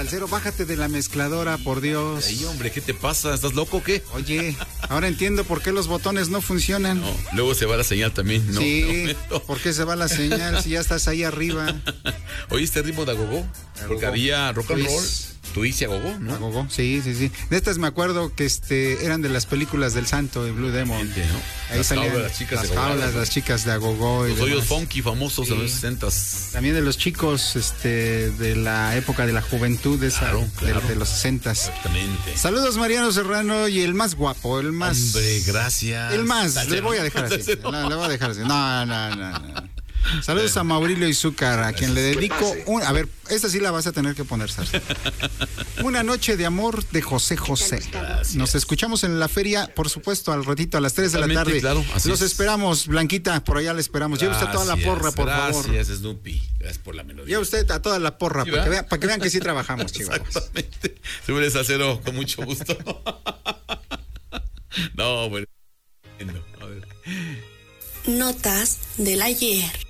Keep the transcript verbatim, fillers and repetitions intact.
Salcero, bájate de la mezcladora, por Dios. Ay, hombre, ¿qué te pasa? ¿Estás loco o qué? Oye, ahora entiendo por qué los botones no funcionan. No, luego se va la señal también, ¿no? Sí, ¿por qué se va la señal si ya estás ahí arriba? ¿Oíste el ritmo de Agogó? Porque había rock and roll. Tú dices Agogó, ¿no? Agogó, sí, sí, sí. De estas me acuerdo que este eran de las películas del Santo, de Blue Demon. Gente, ¿no? Ahí Las salían jaulas, las chicas las de Agogó. jaulas, las chicas de Agogó. Los hoyos funky famosos Sí. de los sesentas. También de los chicos este, de la época de la juventud, de, esa, Claro, claro. de, de los sesentas. Exactamente. Saludos, Mariano Serrano, y el más guapo, el más... Hombre, gracias. El más, Salcero. le voy a dejar así. Salcero. No, le voy a dejar así. No, no, no, no. Saludos a Maurilio Izúcar, a quien le dedico un... A ver, esta sí la vas a tener que poner, Sarce. Una noche de amor de José José. Gracias. Nos escuchamos en la feria, por supuesto, al ratito, a las tres de la Totalmente, tarde. claro, así Los es. esperamos, Blanquita, por allá la esperamos. Lleve usted a toda la Gracias, porra, por favor. Gracias, Snoopy. Gracias por la melodía. Lleve usted a toda la porra, ¿Sí, para, que verdad? vea- para que vean que sí trabajamos, chicos. Exactamente. Súbele, Salcero, con mucho gusto. No, bueno. No, a ver. Notas del ayer.